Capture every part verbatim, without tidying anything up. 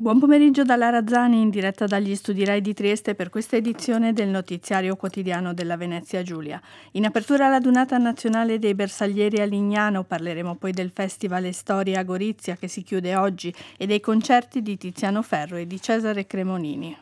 Buon pomeriggio da Lara Zani in diretta dagli studi Rai di Trieste per questa edizione del notiziario quotidiano della Venezia Giulia. In apertura alla Dunata Nazionale dei Bersaglieri a Lignano parleremo poi del Festival e Storia a Gorizia che si chiude oggi e dei concerti di Tiziano Ferro e di Cesare Cremonini.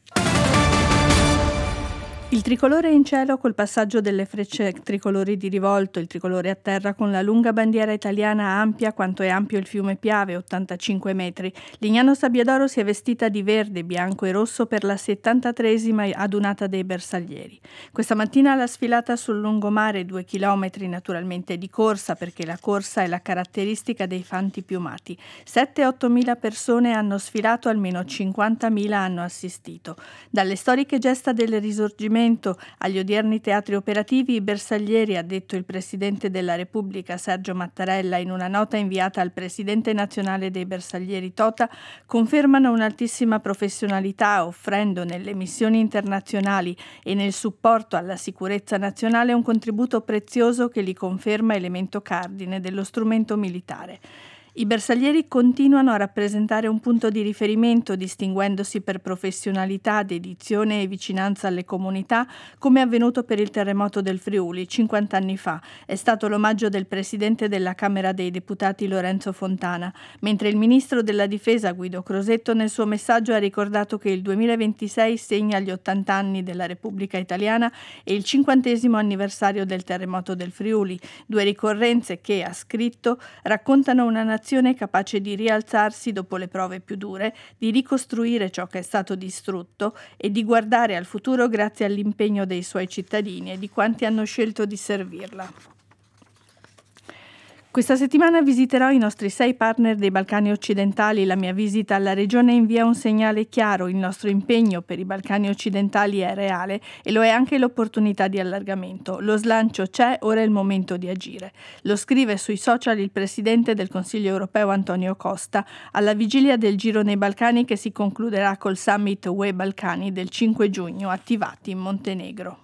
Il tricolore in cielo col passaggio delle frecce tricolori di rivolto, il tricolore a terra con la lunga bandiera italiana ampia quanto è ampio il fiume Piave, ottantacinque metri. Lignano Sabbiadoro si è vestita di verde, bianco e rosso per la settantatreesima adunata dei Bersaglieri. Questa mattina la sfilata sul lungomare, due chilometri naturalmente di corsa perché la corsa è la caratteristica dei fanti piumati. sette otto mila persone hanno sfilato, almeno cinquantamila hanno assistito. Dalle storiche gesta del risorgimento agli odierni teatri operativi, i bersaglieri, ha detto il Presidente della Repubblica Sergio Mattarella in una nota inviata al Presidente nazionale dei Bersaglieri Tota, confermano un'altissima professionalità, offrendo nelle missioni internazionali e nel supporto alla sicurezza nazionale un contributo prezioso che li conferma elemento cardine dello strumento militare. I bersaglieri continuano a rappresentare un punto di riferimento, distinguendosi per professionalità, dedizione e vicinanza alle comunità, come è avvenuto per il terremoto del Friuli cinquanta anni fa. È stato l'omaggio del Presidente della Camera dei Deputati Lorenzo Fontana, mentre il Ministro della Difesa Guido Crosetto nel suo messaggio ha ricordato che il duemilaventisei segna gli ottanta anni della Repubblica Italiana e il cinquantesimo anniversario del terremoto del Friuli, due ricorrenze che, ha scritto, raccontano una nazione capace di rialzarsi dopo le prove più dure, di ricostruire ciò che è stato distrutto e di guardare al futuro grazie all'impegno dei suoi cittadini e di quanti hanno scelto di servirla. Questa settimana visiterò i nostri sei partner dei Balcani occidentali. La mia visita alla regione invia un segnale chiaro: il nostro impegno per i Balcani occidentali è reale e lo è anche l'opportunità di allargamento. Lo slancio c'è, ora è il momento di agire. Lo scrive sui social il Presidente del Consiglio europeo Antonio Costa alla vigilia del Giro nei Balcani che si concluderà col Summit U E Balcani del cinque giugno, attivati in Montenegro.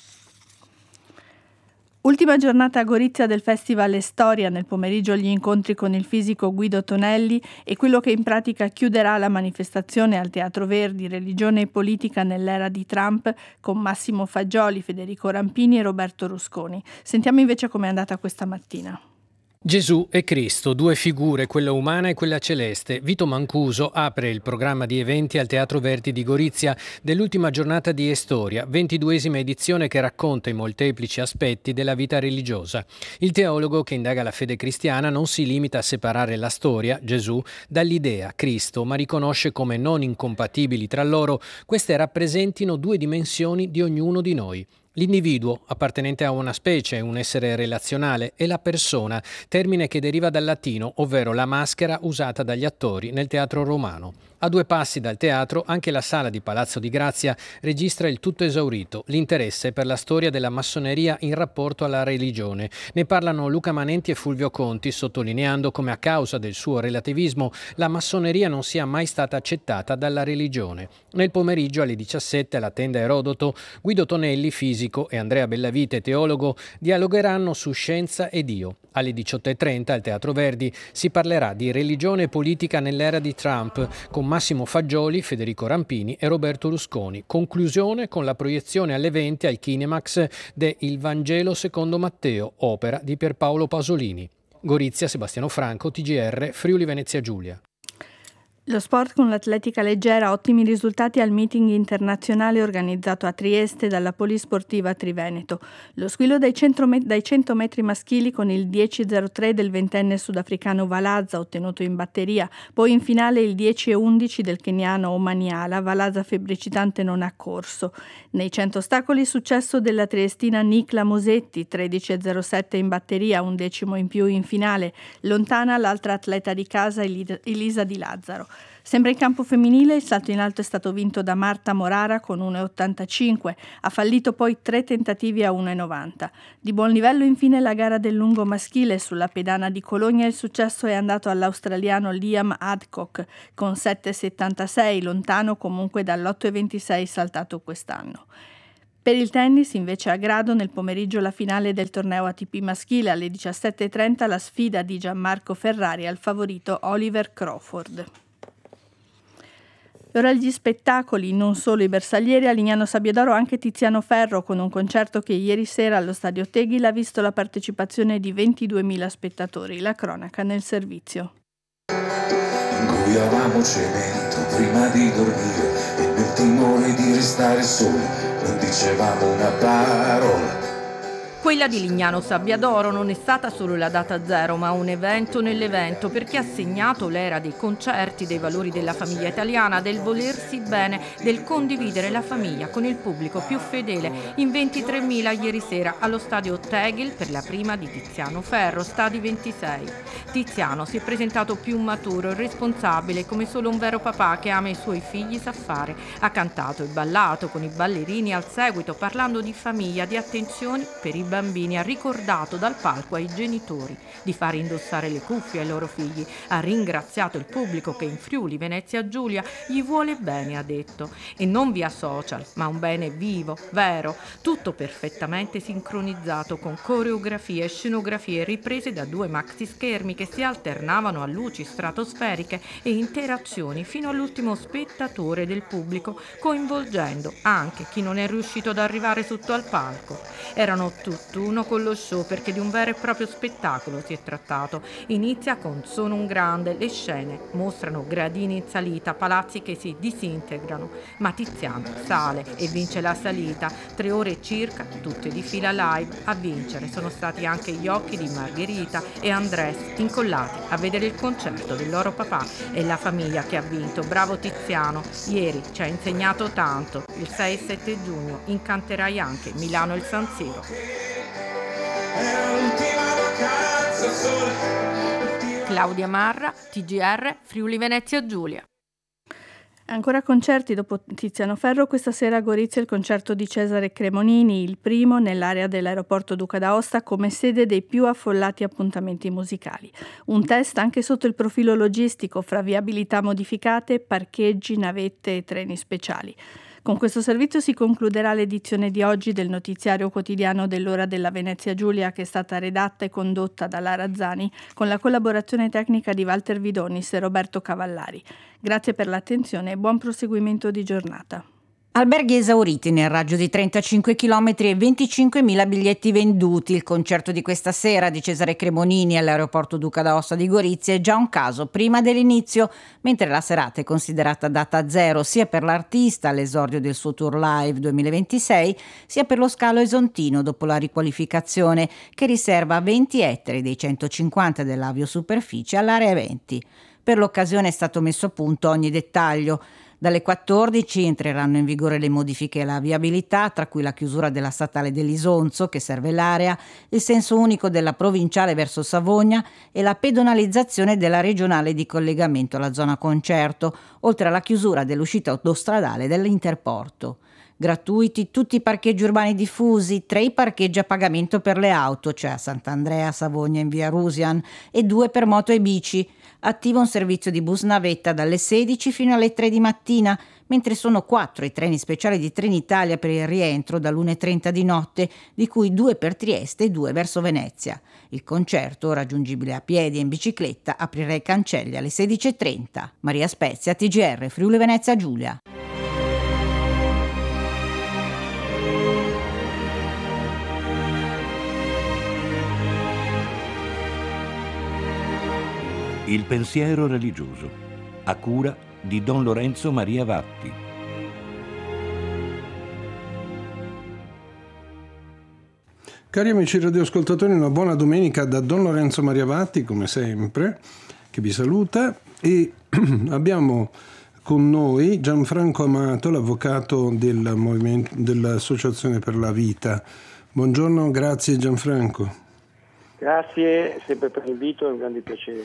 Ultima giornata a Gorizia del Festival e Storia, nel pomeriggio gli incontri con il fisico Guido Tonelli e quello che in pratica chiuderà la manifestazione al Teatro Verdi, Religione e politica nell'era di Trump, con Massimo Fagioli, Federico Rampini e Roberto Rusconi. Sentiamo invece com'è andata questa mattina. Gesù e Cristo, due figure, quella umana e quella celeste. Vito Mancuso apre il programma di eventi al Teatro Verdi di Gorizia dell'ultima giornata di Estoria, ventiduesima edizione che racconta i molteplici aspetti della vita religiosa. Il teologo che indaga la fede cristiana non si limita a separare la storia, Gesù, dall'idea, Cristo, ma riconosce come non incompatibili tra loro queste rappresentino due dimensioni di ognuno di noi. L'individuo, appartenente a una specie, un essere relazionale, e la persona, termine che deriva dal latino, ovvero la maschera usata dagli attori nel teatro romano. A due passi dal teatro, anche la sala di Palazzo di Grazia registra il tutto esaurito, l'interesse per la storia della massoneria in rapporto alla religione. Ne parlano Luca Manenti e Fulvio Conti, sottolineando come a causa del suo relativismo la massoneria non sia mai stata accettata dalla religione. Nel pomeriggio alle diciassette alla tenda Erodoto, Guido Tonelli, fisico, e Andrea Bellavite, teologo, dialogheranno su scienza e Dio. Alle diciotto e trenta al Teatro Verdi si parlerà di religione e politica nell'era di Trump con Massimo Fagioli, Federico Rampini e Roberto Rusconi. Conclusione con la proiezione alle venti al Kinemax de Il Vangelo secondo Matteo, opera di Pierpaolo Pasolini. Gorizia, Sebastiano Franco, T G R, Friuli Venezia Giulia. Lo sport con l'atletica leggera, ottimi risultati al meeting internazionale organizzato a Trieste dalla Polisportiva Triveneto. Lo squillo dai cento metri maschili con il dieci zero tre del ventenne sudafricano Valaza, ottenuto in batteria, poi in finale il dieci e undici del keniano Omaniala. Valaza febbricitante non ha corso. Nei cento ostacoli successo della triestina Nicla Mosetti, tredici e zero sette in batteria, un decimo in più in finale. Lontana l'altra atleta di casa Elisa Di Lazzaro. Sempre in campo femminile il salto in alto è stato vinto da Marta Morara con uno e ottantacinque, ha fallito poi tre tentativi a uno e novanta. Di buon livello infine la gara del lungo maschile sulla pedana di Cologna, il successo è andato all'australiano Liam Adcock con sette e settantasei, lontano comunque dall'otto e ventisei saltato quest'anno. Per il tennis, invece, a Grado nel pomeriggio la finale del torneo A T P maschile, alle diciassette e trenta la sfida di Gianmarco Ferrari al favorito Oliver Crawford. E ora gli spettacoli, non solo i bersaglieri, a Lignano Sabbiadoro anche Tiziano Ferro, con un concerto che ieri sera allo Stadio Tegil ha visto la partecipazione di ventiduemila spettatori. La cronaca nel servizio. Ingoiavamo cemento prima di dormire e nel timore di restare soli non dicevamo una parola. Quella di Lignano Sabbiadoro non è stata solo la data zero, ma un evento nell'evento, perché ha segnato l'era dei concerti, dei valori della famiglia italiana, del volersi bene, del condividere la famiglia con il pubblico più fedele. In ventitremila ieri sera allo Stadio Tegil per la prima di Tiziano Ferro, Stadi ventisei. Tiziano si è presentato più maturo e responsabile, come solo un vero papà che ama i suoi figli sa fare. Ha cantato e ballato con i ballerini al seguito, parlando di famiglia, di attenzioni per i bambini, ha ricordato dal palco ai genitori di fare indossare le cuffie ai loro figli, ha ringraziato il pubblico che in Friuli Venezia Giulia gli vuole bene, ha detto, e non via social, ma un bene vivo, vero, tutto perfettamente sincronizzato con coreografie e scenografie riprese da due maxi schermi che si alternavano a luci stratosferiche e interazioni fino all'ultimo spettatore del pubblico, coinvolgendo anche chi non è riuscito ad arrivare sotto al palco. Erano tutt'uno con lo show, perché di un vero e proprio spettacolo si è trattato. Inizia con Sono un grande, le scene mostrano gradini in salita, palazzi che si disintegrano, ma Tiziano sale e vince la salita, tre ore circa, tutte di fila live. A vincere sono stati anche gli occhi di Margherita e Andrés, incollati a vedere il concerto del loro papà, e la famiglia che ha vinto. Bravo Tiziano, ieri ci ha insegnato tanto. Il sei e sette giugno incanterai anche Milano e il San Siro. Claudia Marra, T G R, Friuli Venezia Giulia. Ancora concerti dopo Tiziano Ferro, questa sera a Gorizia il concerto di Cesare Cremonini, il primo nell'area dell'aeroporto Duca d'Aosta come sede dei più affollati appuntamenti musicali. Un test anche sotto il profilo logistico, fra viabilità modificate, parcheggi, navette e treni speciali. Con questo servizio si concluderà l'edizione di oggi del notiziario quotidiano dell'Ora della Venezia Giulia, che è stata redatta e condotta da Lara Zani con la collaborazione tecnica di Walter Vidonis e Roberto Cavallari. Grazie per l'attenzione e buon proseguimento di giornata. Alberghi esauriti nel raggio di trentacinque chilometri e venticinquemila biglietti venduti. Il concerto di questa sera di Cesare Cremonini all'aeroporto Duca d'Aosta di Gorizia è già un caso prima dell'inizio, mentre la serata è considerata data zero sia per l'artista all'esordio del suo tour live duemilaventisei, sia per lo scalo esontino dopo la riqualificazione che riserva venti ettari dei centocinquanta dell'aviosuperficie all'area eventi. Per l'occasione è stato messo a punto ogni dettaglio. Dalle quattordici entreranno in vigore le modifiche alla viabilità, tra cui la chiusura della statale dell'Isonzo, che serve l'area, il senso unico della provinciale verso Savogna e la pedonalizzazione della regionale di collegamento alla zona concerto, oltre alla chiusura dell'uscita autostradale dell'Interporto. Gratuiti tutti i parcheggi urbani diffusi, tre i parcheggi a pagamento per le auto, cioè a Sant'Andrea, Savogna in via Rusian, e due per moto e bici. Attivo un servizio di bus navetta dalle sedici fino alle tre di mattina, mentre sono quattro i treni speciali di Trenitalia per il rientro dall'una e trenta di notte, di cui due per Trieste e due verso Venezia. Il concerto, raggiungibile a piedi e in bicicletta, aprirà i cancelli alle sedici e trenta. Maria Spezia, T G R, Friuli Venezia Giulia. Il pensiero religioso, a cura di Don Lorenzo Maria Vatti. Cari amici radioascoltatori, una buona domenica da Don Lorenzo Maria Vatti, come sempre, che vi saluta, e abbiamo con noi Gianfranco Amato, l'avvocato del movimento, dell'Associazione per la Vita. Buongiorno, grazie Gianfranco. Grazie sempre per l'invito, è un grande piacere.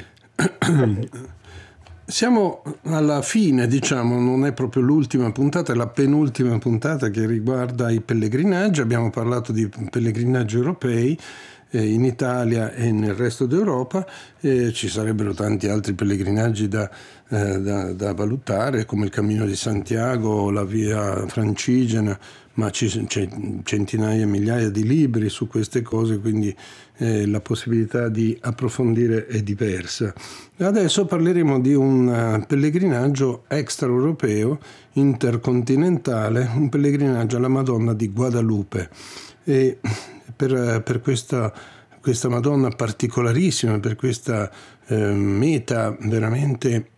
Siamo alla fine, diciamo, non è proprio l'ultima puntata, è la penultima puntata che riguarda i pellegrinaggi. Abbiamo parlato di pellegrinaggi europei eh, in Italia e nel resto d'Europa. Eh, ci sarebbero tanti altri pellegrinaggi da, eh, da, da valutare, come il Cammino di Santiago o la Via Francigena, ma ci, c'è centinaia, migliaia di libri su queste cose, quindi eh, la possibilità di approfondire è diversa. Adesso parleremo di un pellegrinaggio extraeuropeo, intercontinentale, un pellegrinaggio alla Madonna di Guadalupe. E per, per questa, questa Madonna particolarissima, per questa eh, meta veramente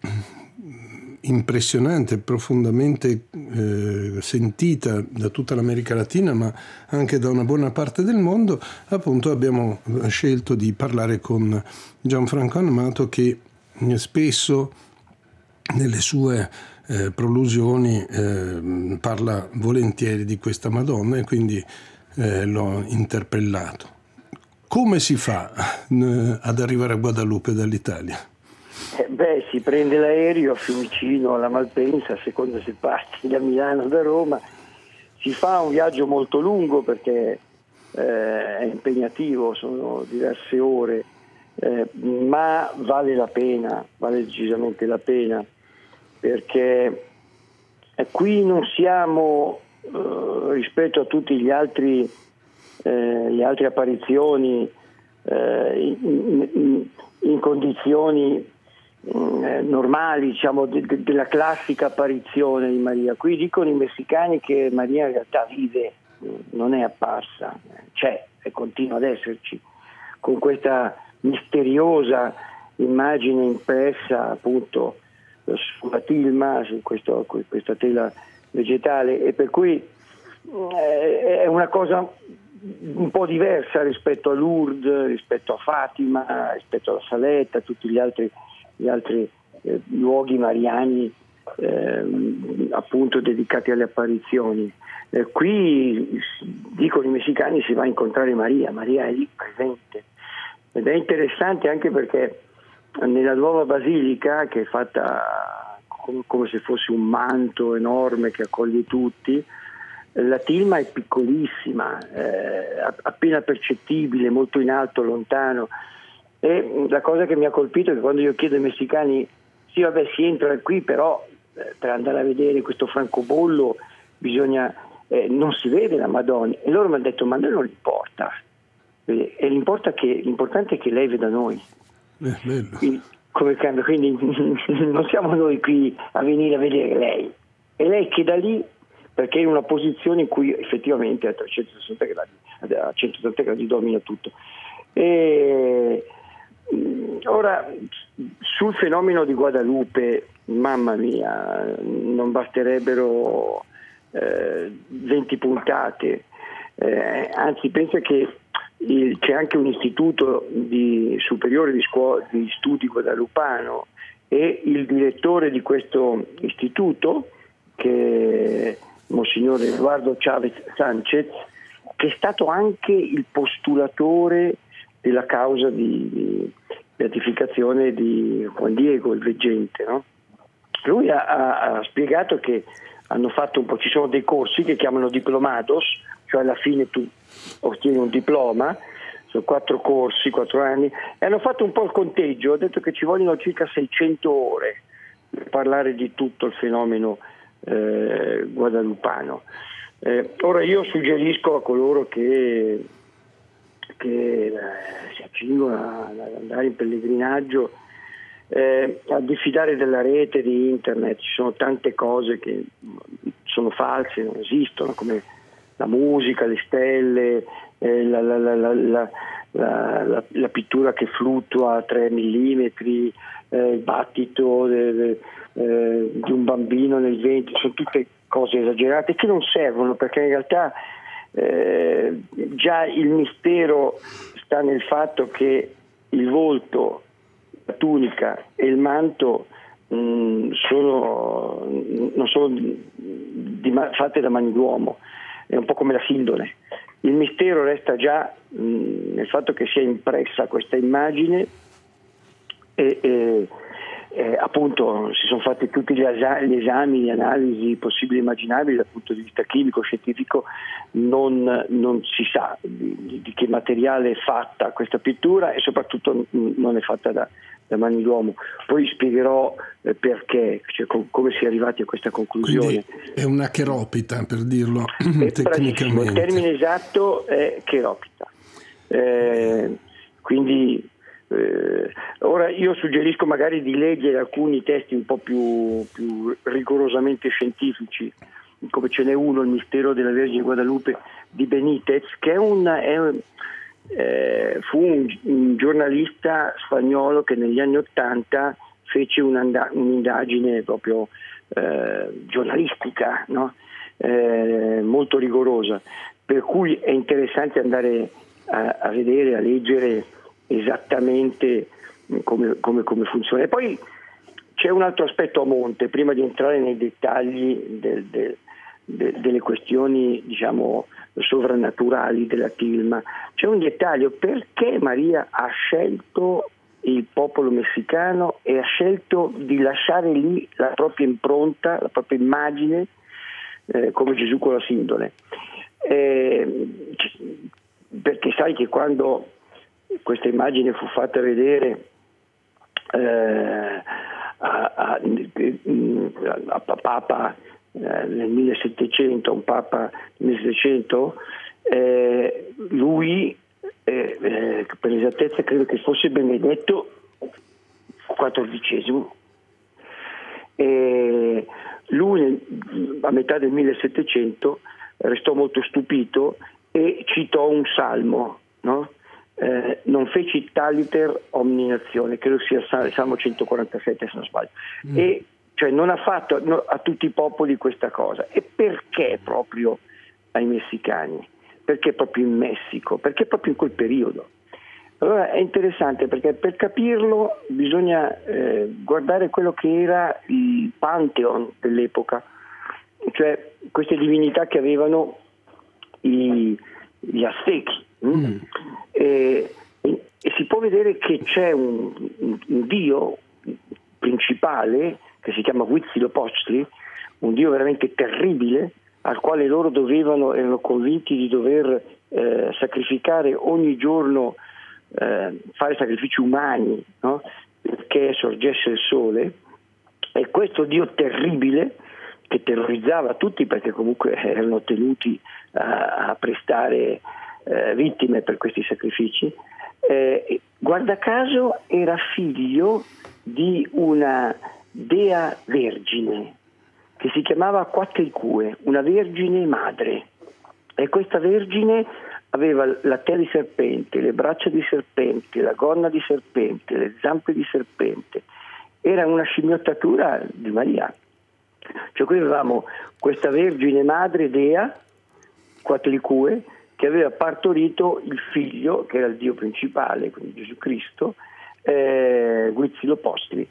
impressionante, profondamente eh, sentita da tutta l'America Latina, ma anche da una buona parte del mondo, appunto abbiamo scelto di parlare con Gianfranco Amato, che spesso nelle sue eh, prolusioni eh, parla volentieri di questa Madonna, e quindi eh, l'ho interpellato. Come si fa eh, ad arrivare a Guadalupe dall'Italia? Eh beh, si prende l'aereo a Fiumicino, alla Malpensa, a seconda se parti da Milano o da Roma. Si fa un viaggio molto lungo perché eh, è impegnativo, sono diverse ore, eh, ma vale la pena, vale decisamente la pena, perché eh, qui non siamo eh, rispetto a tutti gli altri eh, le altre apparizioni eh, in, in, in condizioni eh, normali, diciamo, de, de, della classica apparizione di Maria. Qui dicono i messicani che Maria in realtà vive, non è apparsa, c'è e continua ad esserci, con questa misteriosa immagine impressa appunto sulla tilma, su questo, questa tela vegetale, e per cui eh, è una cosa un po' diversa rispetto a Lourdes, rispetto a Fatima, rispetto alla Saletta, a tutti gli altri, gli altri eh, luoghi mariani eh, appunto dedicati alle apparizioni. Eh, qui dicono i messicani si va a incontrare Maria, Maria è lì presente, ed è interessante anche perché nella nuova basilica, che è fatta come, come se fosse un manto enorme che accoglie tutti, la tilma è piccolissima, eh, appena percettibile, molto in alto, lontano, e la cosa che mi ha colpito è che quando io chiedo ai messicani sì vabbè si entra qui, però eh, per andare a vedere questo francobollo bisogna eh, non si vede la Madonna, e loro mi hanno detto ma a noi non importa, e l'importa che, l'importante è che lei veda noi. Eh, bello. Quindi, come cambia, quindi non siamo noi qui a venire a vedere lei, è lei che da lì, perché è in una posizione in cui effettivamente a trecentosessanta gradi, a centottanta gradi domina tutto. E ora sul fenomeno di Guadalupe, mamma mia, non basterebbero eh, venti puntate, eh, anzi pensa che il, c'è anche un istituto di, superiore di, scuola, di studi guadalupano, e il direttore di questo istituto, che Monsignor Eduardo Chavez Sanchez, che è stato anche il postulatore della causa di, di beatificazione di Juan Diego, il veggente, no? Lui ha, ha, ha spiegato che hanno fatto un po', ci sono dei corsi che chiamano diplomados, cioè alla fine tu ottieni un diploma, sono quattro corsi, quattro anni, e hanno fatto un po' il conteggio, ha detto che ci vogliono circa seicento ore per parlare di tutto il fenomeno eh, guadalupano. Eh, ora io suggerisco a coloro che, che eh, si accingono ad andare in pellegrinaggio eh, a diffidare della rete, di internet. Ci sono tante cose che sono false, non esistono, come la musica, le stelle, eh, la, la, la, la, la, la, la pittura che fluttua a tre millimetri, eh, il battito de, de, eh, di un bambino nel vento, sono tutte cose esagerate che non servono, perché in realtà eh, già il mistero sta nel fatto che il volto, la tunica e il manto mh, sono, non sono di, di, fatte da mani d'uomo, è un po' come la sindone. Il mistero resta già mh, nel fatto che sia impressa questa immagine, e, e, e appunto si sono fatti tutti gli, esa- gli esami, le analisi possibili e immaginabili dal punto di vista chimico, scientifico, non, non si sa di, di che materiale è fatta questa pittura, e soprattutto non è fatta da, da mani d'uomo. Poi spiegherò eh, perché, cioè com- come si è arrivati a questa conclusione. Quindi è una cheropita, per dirlo È tecnicamente. Il termine esatto è cheropita. Eh, quindi eh, ora io suggerisco magari di leggere alcuni testi un po' più, più rigorosamente scientifici, come ce n'è uno, Il mistero della Vergine Guadalupe di Benitez, che è un, è, eh, fu un, un giornalista spagnolo che negli anni Ottanta fece un'anda- un'indagine proprio eh, giornalistica, no? eh, molto rigorosa, per cui è interessante andare a, a vedere, a leggere esattamente come, come, come funziona. E poi c'è un altro aspetto a monte, prima di entrare nei dettagli del, del, de, delle questioni, diciamo, sovrannaturali della tilma. C'è un dettaglio: perché Maria ha scelto il popolo messicano e ha scelto di lasciare lì la propria impronta, la propria immagine, eh, come Gesù con la sindone. Eh, perché sai che quando questa immagine fu fatta vedere eh, a, a, a, a Papa eh, nel millesettecento, un Papa nel millesettecento, eh, lui eh, eh, per esattezza credo che fosse Benedetto quattordicesimo, e lui a metà del millesettecento restò molto stupito e citò un salmo, no? Eh, non feci taliter omni nazione, credo sia il Salmo centoquarantasette se non sbaglio, mm. e cioè non ha fatto no, a tutti i popoli questa cosa. E perché proprio ai messicani? Perché proprio in Messico? Perché proprio in quel periodo? Allora è interessante, perché per capirlo bisogna eh, guardare quello che era il Pantheon dell'epoca, cioè queste divinità che avevano i, gli Aztechi. Mm. E, e, e si può vedere che c'è un, un, un dio principale che si chiama Huitzilopochtli, un dio veramente terribile, al quale loro dovevano, erano convinti di dover eh, sacrificare ogni giorno, eh, fare sacrifici umani, no? Perché sorgesse il sole. E questo dio terribile, che terrorizzava tutti perché comunque erano tenuti a, a prestare eh, vittime per questi sacrifici, eh, guarda caso era figlio di una dea vergine che si chiamava Quatlicue, una vergine madre, e questa vergine aveva la tela di serpente, le braccia di serpente, la gonna di serpente, le zampe di serpente. Era una scimmiottatura di Maria. Cioè qui avevamo questa vergine madre dea, Quatlicue, che aveva partorito il figlio, che era il dio principale, quindi Gesù Cristo, eh, Huitzilopochtli.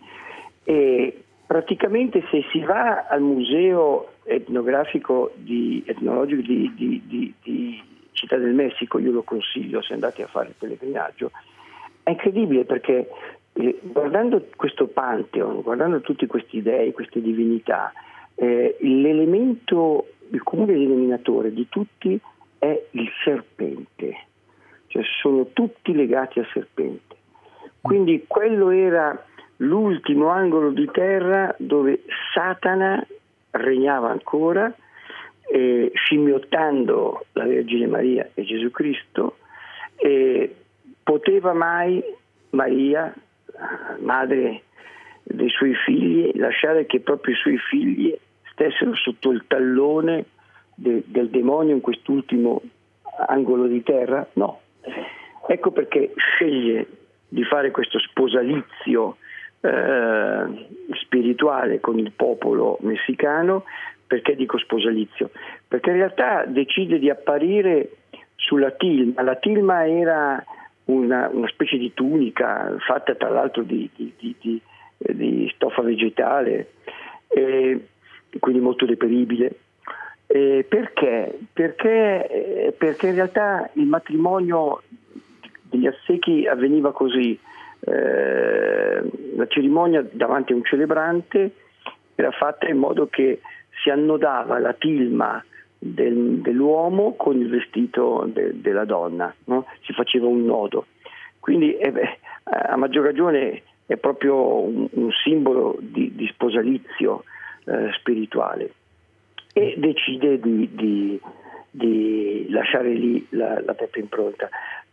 E praticamente se si va al museo etnografico di, etnologico di, di, di, di Città del Messico, io lo consiglio se andate a fare il pellegrinaggio, è incredibile perché eh, guardando questo Pantheon, guardando tutti questi dei, queste divinità, eh, l'elemento, il comune denominatore di tutti è il serpente, cioè sono tutti legati al serpente. Quindi quello era l'ultimo angolo di terra dove Satana regnava ancora, eh, scimmiottando la Vergine Maria e Gesù Cristo. E poteva mai Maria, madre dei suoi figli, lasciare che proprio i suoi figli stessero sotto il tallone de, del demonio in quest'ultimo angolo di terra? No. Ecco perché sceglie di fare questo sposalizio eh, spirituale con il popolo messicano. Perché dico sposalizio? Perché in realtà decide di apparire sulla tilma. La tilma era una, una specie di tunica fatta tra l'altro di, di, di, di, di stoffa vegetale, eh, quindi molto reperibile. Eh, perché? Perché? Eh, perché in realtà il matrimonio degli Aztechi avveniva così. Eh, la cerimonia davanti a un celebrante era fatta in modo che si annodava la tilma del, dell'uomo con il vestito de, della donna, no? Si faceva un nodo. Quindi eh beh, a maggior ragione è proprio un, un simbolo di, di sposalizio eh, spirituale, e decide di, di, di lasciare lì la, la propria impronta.